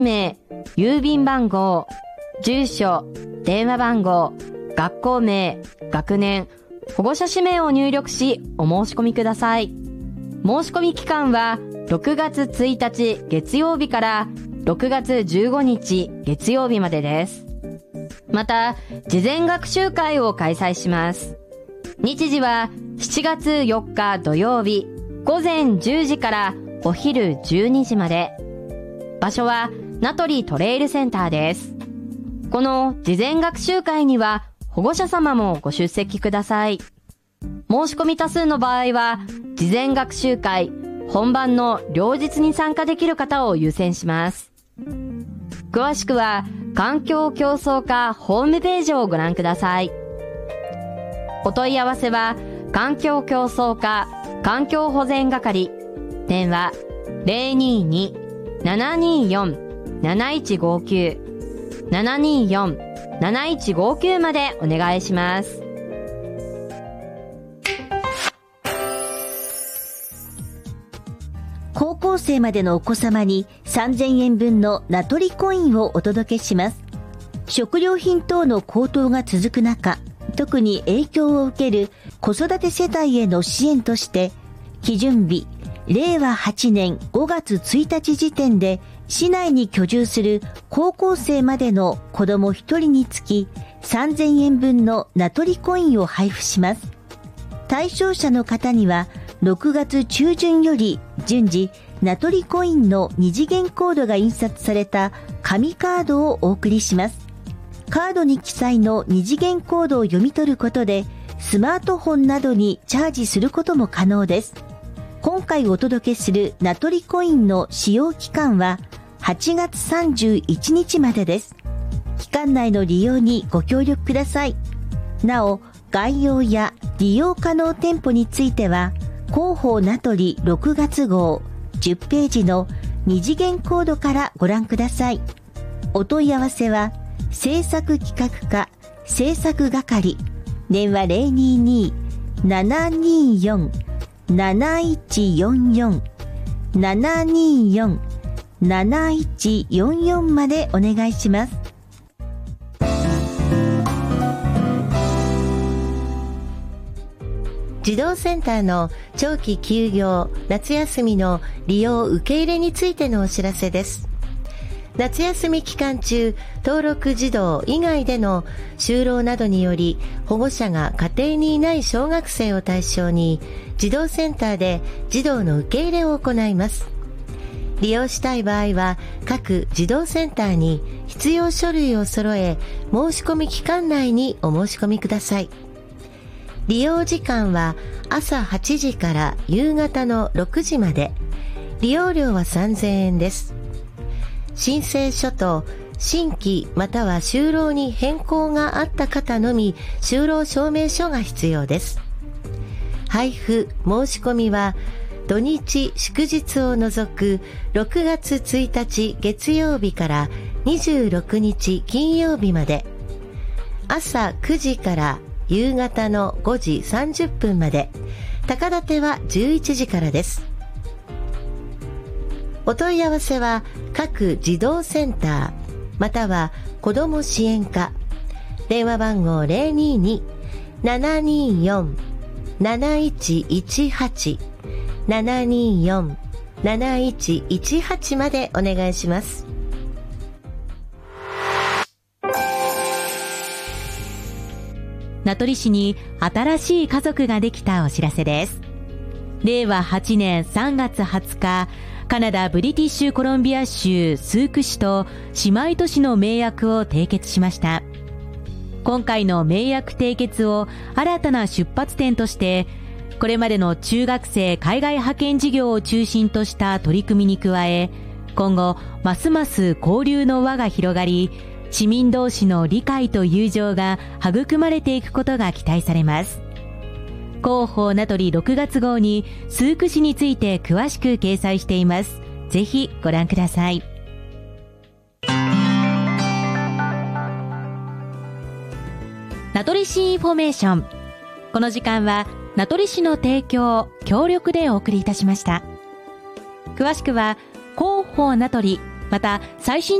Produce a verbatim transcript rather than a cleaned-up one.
名、郵便番号、住所、電話番号、学校名、学年、保護者氏名を入力しお申し込みください。申し込み期間はろくがつついたち月曜日からろくがつじゅうごにち月曜日までです。また、事前学習会を開催します。日時はしちがつよっか土曜日ごぜんじゅうじからお昼じゅうにじまで。場所は名取トレイルセンターです。この事前学習会には保護者様もご出席ください。申し込み多数の場合は、事前学習会、本番の両日に参加できる方を優先します。詳しくは、環境競争課ホームページをご覧ください。お問い合わせは、環境競争課環境保全係、電話 ゼロにーにー ななにーよん なないちごきゅう ななにーよん なないちごきゅうまでお願いします。 高校生までのお子様にさんぜんえんぶんの名取コインをお届けします。食料品等の高騰が続く中、特に影響を受ける子育て世帯への支援として、基準日れいわはちねんごがつついたち時点で市内に居住する高校生までの子どもひとりにつきさんぜんえんぶんの名取コインを配布します。対象者の方にはろくがつちゅうじゅんより順次名取コインの二次元コードが印刷された紙カードをお送りします。カードに記載の二次元コードを読み取ることでスマートフォンなどにチャージすることも可能です。今回お届けする名取コインの使用期間ははちがつさんじゅういちにちまでです。期間内の利用にご協力ください。なお、概要や利用可能店舗については広報名取ろくがつごうじゅっページの二次元コードからご覧ください。お問い合わせは制作企画課制作係、電話 ゼロにーにー ななにーよん なないちよんよん ななにーよん なないちよんよんまでお願いします。 児童センターの長期休業、夏休みの利用受け入れについてのお知らせです。夏休み期間中、登録児童以外での就労などにより保護者が家庭にいない小学生を対象に児童センターで児童の受け入れを行います。利用したい場合は各児童センターに必要書類を揃え、申し込み期間内にお申し込みください。利用時間は朝はちじから夕方のろくじまで。利用料はさんぜんえんです。申請書と新規または就労に変更があった方のみ就労証明書が必要です。配布申し込みは土日祝日を除くろくがつついたち月曜日からにじゅうろくにち金曜日まで、朝くじから夕方のごじさんじゅっぷんまで、高立てはじゅういちじからです。お問い合わせは各児童センターまたは子ども支援課、電話番号 ゼロにーにー ななにーよん なないちいちはち ななにーよん なないちいちはちまでお願いします。 名取市に新しい家族ができたお知らせです。れいわはちねんさんがつはつか、カナダブリティッシュコロンビア州スーク市と姉妹都市の盟約を締結しました。今回の盟約締結を新たな出発点として、これまでの中学生海外派遣事業を中心とした取り組みに加え、今後ますます交流の輪が広がり、市民同士の理解と友情が育まれていくことが期待されます。広報名取ろくがつごうにスーク市について詳しく掲載しています。ぜひご覧ください。名取市インフォメーション。この時間は名取市の提供、協力でお送りいたしました。詳しくは広報名取また最新